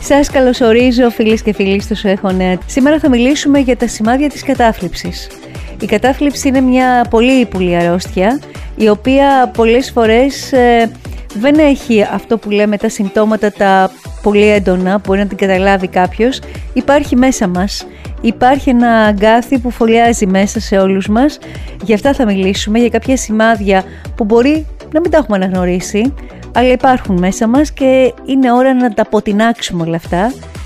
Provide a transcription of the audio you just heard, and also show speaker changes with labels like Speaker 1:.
Speaker 1: Σας καλωσορίζω φίλες και φίλοι στο Σου Έχω Νέα. Σήμερα θα μιλήσουμε για τα σημάδια της κατάθλιψης. Η κατάθλιψη είναι μια πολύ ύπουλη αρρώστια, η οποία πολλές φορές δεν έχει αυτό που λέμε τα συμπτώματα τα πολύ έντονα, μπορεί να την καταλάβει κάποιος. Υπάρχει μέσα μας. Υπάρχει ένα αγκάθι που φωλιάζει μέσα σε όλους μας. Γι' αυτά θα μιλήσουμε, για κάποια σημάδια που μπορεί να μην τα έχουμε αναγνωρίσει, αλλά υπάρχουν μέσα μας και είναι ώρα να τα αποτινάξουμε όλα αυτά